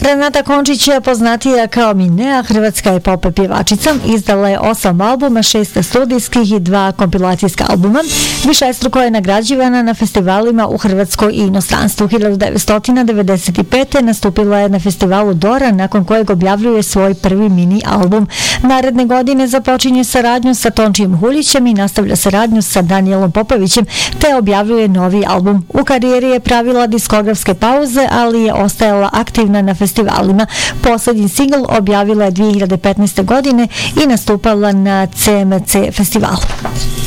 Renata Končić, poznatija kao Minea, hrvatska je pop pjevačica, izdala je 8 albuma, 6 studijskih i 2 kompilacijska albuma. Višestruko je nagrađivana na festivalima u Hrvatskoj i inostranstvu. 1995. nastupila je na festivalu Dora, nakon kojeg objavljuje svoj prvi mini album. Naredne godine započinje saradnju sa Tončijem Huljićem i nastavlja saradnju sa Danielom Popovićem, te objavljuje novi album. U karijeri je pravila diskografske pauze, ali je ostajala aktivna na festivalima. Posljednji singl objavila je 2015. godine i nastupala na CMC festivalu.